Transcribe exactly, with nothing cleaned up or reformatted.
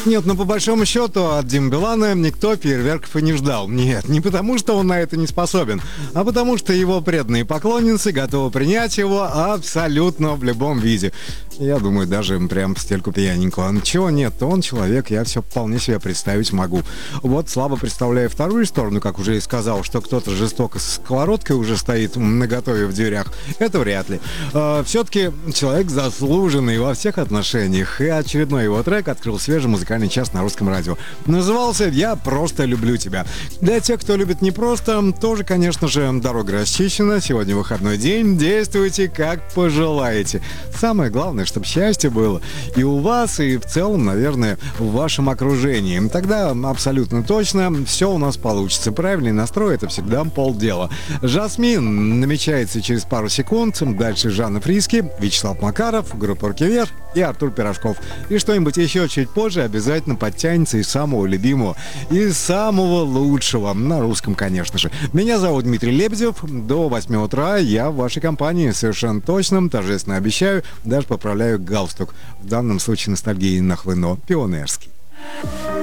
Нет, ну по большому счету от Димы Билана никто фейерверков и не ждал. Нет, не потому что он на это не способен, а потому что его преданные поклонницы готовы принять его абсолютно в любом виде. Я думаю, даже прям в стельку пьяненького. Ничего нет, он человек, я все вполне себе представить могу. Вот слабо представляю вторую сторону, как уже и сказал, что кто-то жестоко с сковородкой уже стоит наготове в дверях. Это вряд ли. А, все-таки человек заслуженный во всех отношениях. И очередной его трек открыл свежий музыкальный час на русском радио. Назывался «Я просто люблю тебя». Для тех, кто любит не просто, тоже, конечно же, дорога расчищена. Сегодня выходной день. Действуйте как пожелаете. Самое главное, чтобы счастье было и у вас, и в целом, наверное, в вашем окружении. Тогда абсолютно точно все у нас получится. Правильный настрой — это всегда полдела. «Жасмин» намечается через пару секунд. Дальше Жанна Фриски, Вячеслав Макаров, группа «Оркивер» и Артур Пирожков. И что-нибудь еще чуть позже обязательно подтянется из самого любимого, из самого лучшего. На русском, конечно же. Меня зовут Дмитрий Лебедев. До восьми утра я в вашей компании. Совершенно точно, торжественно обещаю, даже поправляю галстук. В данном случае ностальгии нахлыно. Пионерский.